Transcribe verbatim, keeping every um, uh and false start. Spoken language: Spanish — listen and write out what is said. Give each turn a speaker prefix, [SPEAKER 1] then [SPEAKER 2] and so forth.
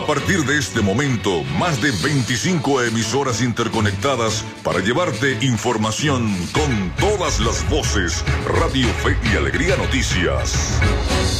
[SPEAKER 1] partir de este momento, más de veinticinco emisoras interconectadas para llevarte información con todas las voces. Radio Fe y Alegría Noticias.